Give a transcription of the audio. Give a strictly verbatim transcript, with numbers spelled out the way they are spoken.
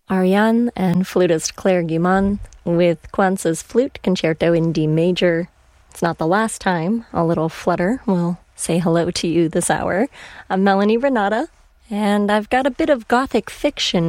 Ariane and flutist Claire Guimond with Kwanzaa's Flute Concerto in D major. It's not the last time a little flutter will say hello to you this hour. I'm Melanie Renata, and I've got a bit of gothic fiction